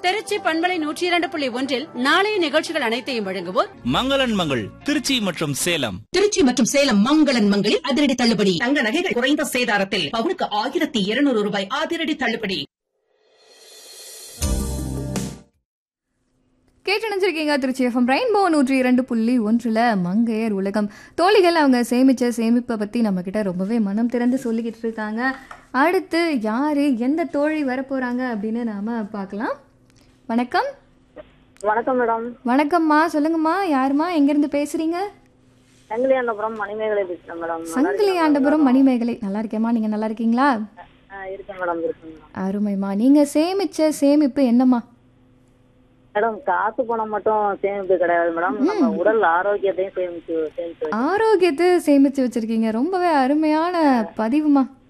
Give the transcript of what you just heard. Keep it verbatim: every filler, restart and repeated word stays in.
திருச்சி பண்பலை நூற்றி இரண்டு புள்ளி ஒன்றில் நாளைய நிகழ்ச்சிகள் அனைத்தையும் வழங்குவோர் மங்களன் மங்கள் திருச்சி மற்றும் சேலம். திருச்சி மற்றும் சேலம் மங்களன் மங்களில் அதிரடி தள்ளுபடி. தங்க நகைகள் குறைந்த சேதாரத்தில் பவுனுக்கு ஆயிரத்தி இருநூறு ரூபாய் அதிரடி தள்ளுபடி. கேட்டு நினைச்சிருக்கீங்க திருச்சி எஃப்எம் ரெயின்போ நூற்றி இரண்டு புள்ளி ஒன்றில் மங்கையர் உலகம். தோழிகள் அவங்க சேமிச்ச சேமிப்பை பற்றி நம்மக்கிட்ட ரொம்பவே மனம் திறந்து சொல்லிக்கிட்டு இருக்காங்க. அடுத்து யார் எந்த தோழி வரப்போகிறாங்க அப்படின்னு நாம் பார்க்கலாம். வணக்கம். வணக்கம் மேடம். வணக்கம்மா, சொல்லுங்கம்மா. யாருமா, எங்கேருந்து பேசுகிறீங்க? சங்கிலியாண்டபுரம் மணிமேகலை பேசுகிறேன் மேடம். சங்கிலியாண்டபுரம் மணிமேகலை. நல்லா இருக்கேம்மா, நீங்கள் நல்லா இருக்கீங்களா? இருக்கேன் மேடம். இருக்கேன் அருமைம்மா. நீங்கள் சேமிச்ச சேமிப்பு என்னம்மா? மேடம், காசு பணம் மட்டும் சேமிப்பு கிடையாது மேடம், நம்ம உடல் ஆரோக்கியத்தையும் சேமிச்சு சேமிச்சு ஆரோக்கியத்தை சேமிச்சு வச்சிருக்கீங்க. ரொம்பவே அருமையான பதிவுமா.